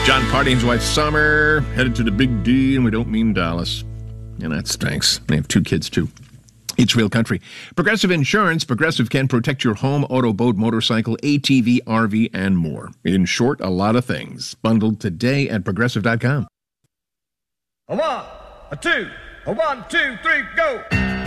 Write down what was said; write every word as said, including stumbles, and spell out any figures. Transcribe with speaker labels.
Speaker 1: John Party and his wife Summer headed to the Big D, and we don't mean Dallas. And that stinks. They have two kids, too. It's Real Country. Progressive Insurance. Progressive can protect your home, auto, boat, motorcycle, A T V, R V, and more. In short, a lot of things. Bundled today at progressive dot com.
Speaker 2: A one, a two, a one, two, three, go!